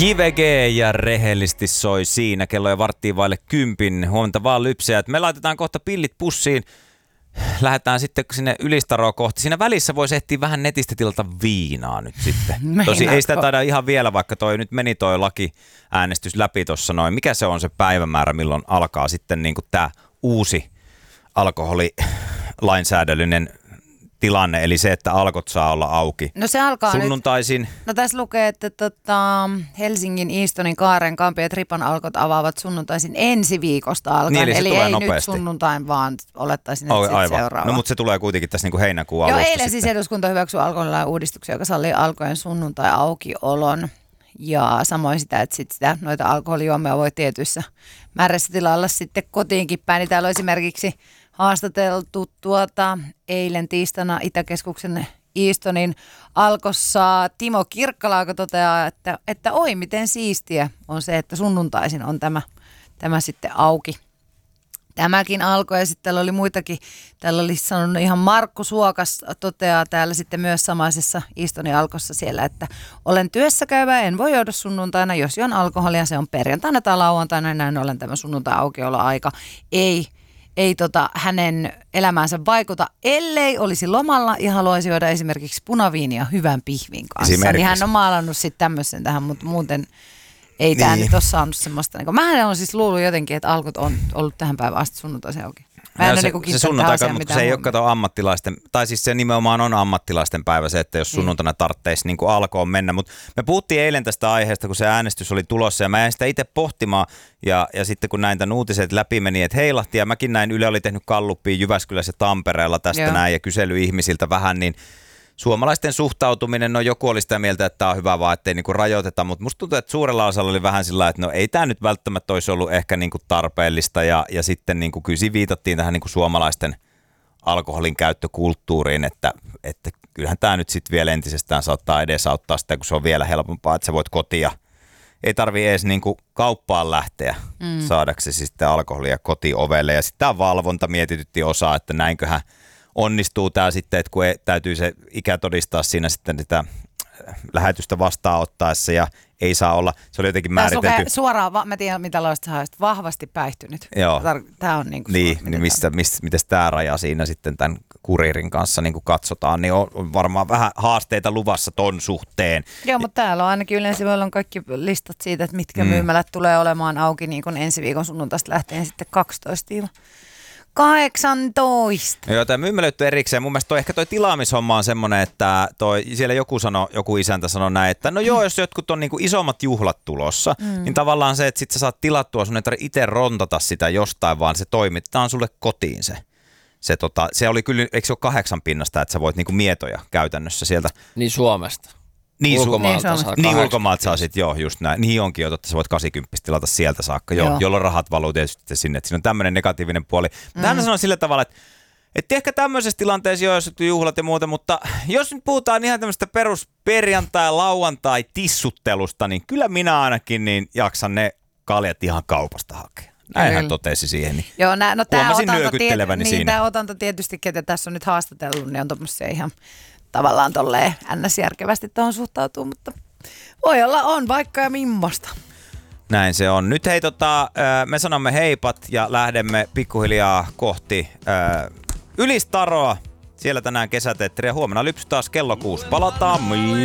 JVG ja rehellisesti soi siinä. Kello jo 9:15. Huomenta vaan lypseä, että me laitetaan kohta pillit pussiin. Lähdetään sitten sinne Ylistaroa kohti. Siinä välissä voisi ehtiä vähän netistä tilata viinaa nyt sitten. Tosi ei sitä taida ihan vielä, vaikka nyt meni toi lakiäänestys läpi tuossa noin. Mikä se on se päivämäärä, milloin alkaa sitten niin kuin tämä uusi alkoholilainsäädännöllinen tilanne, eli se, että alkot saa olla auki. No se alkaa sunnuntaisin. Nyt. No tässä lukee, että Helsingin, Eastonin, Kaaren, Kampion ja Tripan alkot avaavat sunnuntaisin ensi viikosta alkaen. Niin, eli ei nopeasti. Nyt sunnuntain, vaan olettaisin, että sitten seuraava. No mutta se tulee kuitenkin tässä niin kuin heinäkuun alusta. Joo, eilen sitten. siis eduskunta hyväksyi alkoholilain uudistuksia, joka sallii alkojen sunnuntai-aukiolon. Ja samoin sitä, että noita alkoholijuomia voi tietyissä määrässä tilalla sitten kotiinkin päin. Niin täällä on esimerkiksi haastateltu eilen tiistaina Itäkeskuksen Eastonin Alkossa Timo Kirkkala, joka toteaa, että oi miten siistiä on se, että sunnuntaisin on tämä sitten auki. Tämäkin alkoi ja sitten täällä oli muitakin. Täällä oli sanonut ihan Markku Suokas toteaa täällä sitten myös samaisessa Eastonin Alkossa siellä, että olen työssäkäyvä, en voi juoda sunnuntaina, jos juon alkoholia, se on perjantaina tai lauantaina, näin ollen tämä sunnuntai-aukioloaika ei hänen elämäänsä vaikuta, ellei olisi lomalla ja haluaisi juoda esimerkiksi punaviinia hyvän pihvin kanssa. Niin hän on maalannut sitten tämmöisen tähän, mutta muuten ei tämä nyt ole saanut semmoista. Mähän on siis luullut jotenkin, että alkot on ollut tähän päivään asti sunnuntaisin auki. Se sunnuntai, mutta se ei ole kato ammattilaisten, tai siis se nimenomaan on ammattilaisten päivä se, että jos sunnuntaina tarvitsisi niin alkoon mennä. Mutta me puhuttiin eilen tästä aiheesta, kun se äänestys oli tulossa ja mä jäin sitä itse pohtimaan ja sitten kun näin tämän uutiset läpi meni, että heilahti ja mäkin näin, Yle oli tehnyt gallupia Jyväskylässä ja Tampereella tästä näin ja kysely ihmisiltä vähän, niin suomalaisten suhtautuminen, no joku oli sitä mieltä, että tämä on hyvä vaan, ettei niinku rajoiteta, mutta musta tuntuu, että suurella osalla oli vähän sillä, että no ei tämä nyt välttämättä olisi ollut ehkä niinku tarpeellista ja sitten niinku kyllä viitattiin tähän niinku suomalaisten alkoholin käyttökulttuuriin, että kyllähän tämä nyt sitten vielä entisestään saattaa edesauttaa sitä, kun se on vielä helpompaa, että sä voit kotia. Ei tarvitse edes niinku kauppaan lähteä saadaksesi sitten alkoholia kotiovelle ja sitten tämä valvonta mietitytti osaa, että näinköhän onnistuu tämä sitten, että kun täytyy se ikä todistaa siinä sitten sitä lähetystä vastaanottaessa ja ei saa olla, se oli jotenkin määritelty. Suoraan, mä tiedän mitä laista saa, vahvasti päihtynyt. Joo. Tämä on niin kuin miten tämä raja siinä sitten tämän kuriirin kanssa niin kuin katsotaan, niin on varmaan vähän haasteita luvassa ton suhteen. Joo, mutta täällä on ainakin yleensä on kaikki listat siitä, että mitkä myymälät tulee olemaan auki niin kuin ensi viikon sunnuntaista lähtien sitten 12-18. Joo, tämä myymälöitty erikseen. Mun mielestä ehkä toi tilaamishomma on semmoinen, että siellä joku isäntä sanoi näin, että no joo, jos jotkut on niinku isommat juhlat tulossa, niin tavallaan se, että sit sä saat tilattua, sun ei tarvitse itse rontata sitä jostain, vaan se toimitetaan sulle kotiin se. Se oli kyllä, eikö se ole 8 pinnasta, että sä voit niinku mietoja käytännössä sieltä. Niin Suomesta. Ulkomaalta saa sitten, joo, just näin. Niin onkin jo, että sä voit 80 tilata sieltä saakka, jolloin rahat valuu tietysti sinne, että siinä on tämmöinen negatiivinen puoli. Hän sanoo sillä tavalla, että ehkä tämmöisessä tilanteessa jos juhlat ja muuta, mutta jos nyt puhutaan ihan tämmöistä perusperjantai, lauantai, tissuttelusta, niin kyllä minä ainakin niin jaksan ne kaljat ihan kaupasta hakea. Näin hän totesi siihen, niin joo, huomasin nyökytteleväni siinä. Tämä otanta tietysti, ketä tässä on nyt haastatellut, niin on tuommoisia ihan tavallaan tolleen järkevästi tuohon suhtautuu, mutta voi olla on vaikka ja millaista. Näin se on. Nyt hei me sanomme heipat ja lähdemme pikkuhiljaa kohti Ylistaroa. Siellä tänään kesäteatteria. Huomenna lypsy taas kello 6. Palataan.